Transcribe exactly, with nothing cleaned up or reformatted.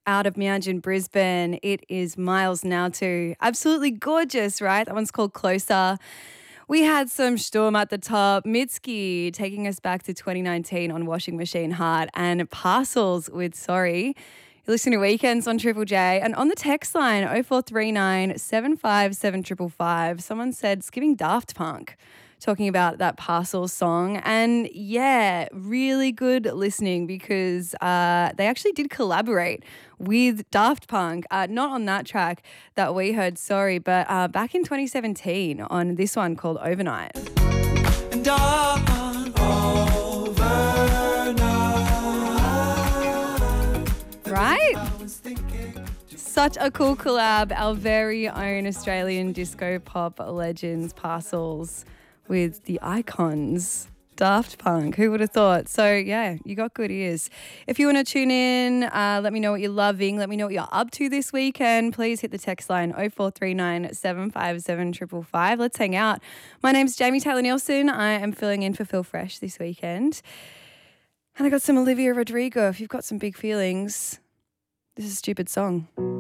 out of Meanjin, Brisbane. It is Miles now too. Absolutely gorgeous, right? That one's called Closer. We had some Sturm at the top, Mitski taking us back to twenty nineteen on Washing Machine Heart, and Parcels with Sorry. You're listening to Weekends on Triple J, and on the text line oh four three nine, seven five seven five five five, someone said skipping Daft Punk, talking about that Parcels song. And yeah, really good listening because uh, they actually did collaborate with Daft Punk, uh, not on that track that we heard, sorry, but uh, back in twenty seventeen on this one called Overnight. And on overnight. Right? Such a cool collab, our very own Australian disco pop legends Parcels with the icons Daft Punk. Who would have thought? So yeah, you got good ears. If you want to tune in, uh, let me know what you're loving. Let me know what you're up to this weekend. Please hit the text line oh four three nine, seven five seven five five five. Let's hang out. My name's Jamie Taylor Nielsen. I am filling in for Phil Fresh this weekend. And I got some Olivia Rodrigo. If you've got some big feelings, this is a stupid song.